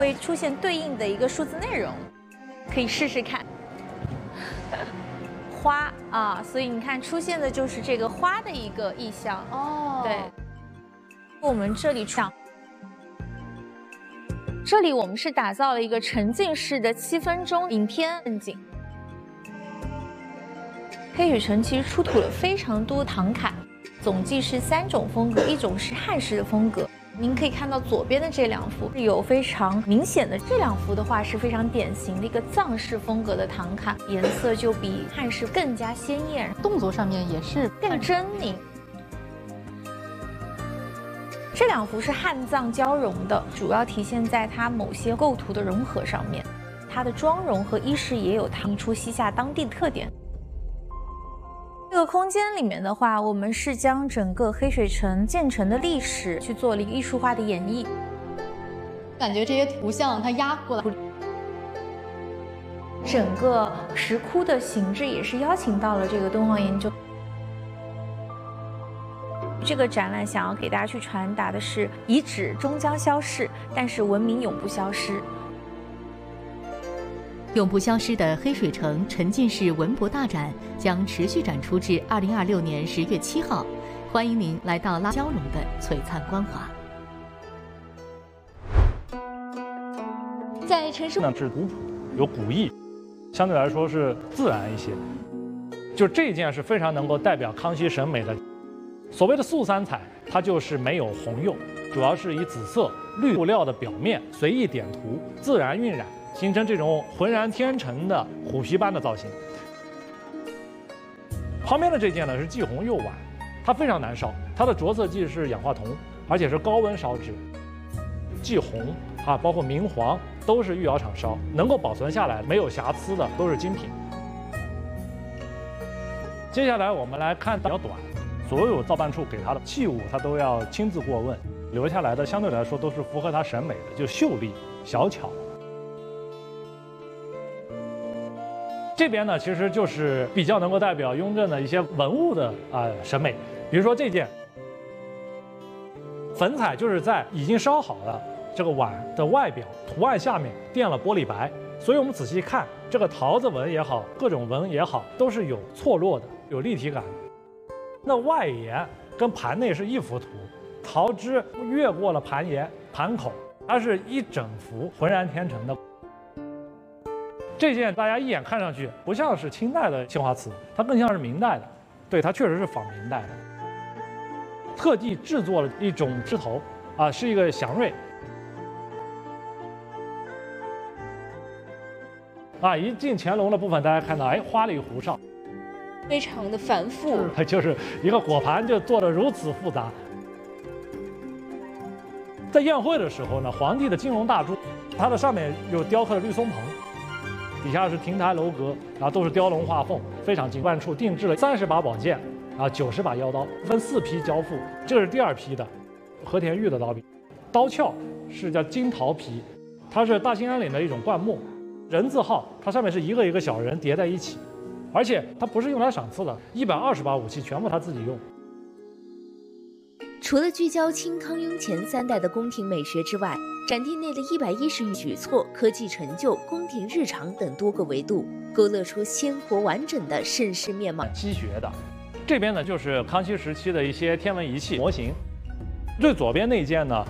会出现对应的一个数字内容，可以试试看。花啊，所以你看出现的就是这个花的一个意象。 哦， 对。我们这里这里我们是打造了一个沉浸式的7分钟影片背景。黑水城其实出土了非常多唐卡，总计是3种风格，一种是汉式的风格。您可以看到左边的这2幅是有非常明显的，这2幅的话是非常典型的一个藏式风格的唐卡，颜色就比汉式更加鲜艳， 动作上面也是更狰狞。这2幅是汉藏交融的，主要体现在它某些构图的融合上面。它的妆容和衣饰也有唐出西夏当地的特点。这个空间里面的话，我们是将整个黑水城建成的历史去做了一个艺术化的演绎。 感觉这些图像它压过来， 整个石窟的形制也是邀请到了这个敦煌研究。这个展览想要给大家去传达的是，遗址终将消逝，但是文明永不消失。 永不消失的黑水城沉浸式文博大展将持续展出至2026年10月7号，欢迎您来到交融的璀璨光华。 在城市呢是古朴有古意，相对来说是自然一些。就这件是非常能够代表康熙审美的。所谓的素三彩，它就是没有红釉，主要是以紫色、绿布料的表面随意点涂，自然晕染，形成这种浑然天成的虎皮般的造型。旁边的这件呢是霁红釉碗，它非常难烧，它的着色剂是氧化铜，而且是高温烧制。霁红啊，包括明黄都是御窑厂烧，能够保存下来没有瑕疵的都是精品。接下来我们来看比较短。所有造办处给他的器物，他都要亲自过问，留下来的相对来说都是符合他审美的，就秀丽小巧。这边呢，其实就是比较能够代表雍正的一些文物的审美，比如说这件粉彩，就是在已经烧好的这个碗的外表图案下面垫了玻璃白，所以我们仔细看这个桃子纹也好，各种纹也好，都是有错落的，有立体感。那外沿跟盘内是一幅图，桃枝越过了盘沿、盘口，它是一整幅浑然天成的。这件大家一眼看上去不像是清代的青花瓷，它更像是明代的。对，它确实是仿明代的。特地制作了一种枝头，是一个祥瑞。一进乾隆的部分，大家看到，花里胡哨。 非常的繁复， 就是一个果盘就做得如此复杂。在宴会的时候呢，皇帝的金龙大柱，它的上面有雕刻的绿松棚，底下是亭台楼阁，然后都是雕龙画凤，非常精。办处定制了30把宝剑，90把腰刀，分4批交付。这个是第2批的，和田玉的刀笔，刀鞘是叫金桃皮，它是大兴安岭的一种灌木，人字号，它上面是一个一个小人叠在一起。而且它不是用来赏赐的，120把武器全部他自己用。 除了聚焦清康雍乾3代的宫廷美学之外，展厅内的110余举措、科技成就、宫廷日常等多个维度，勾勒出鲜活完整的盛世面貌。 积学的，这边呢就是康熙时期的一些天文仪器模型。最左边那件呢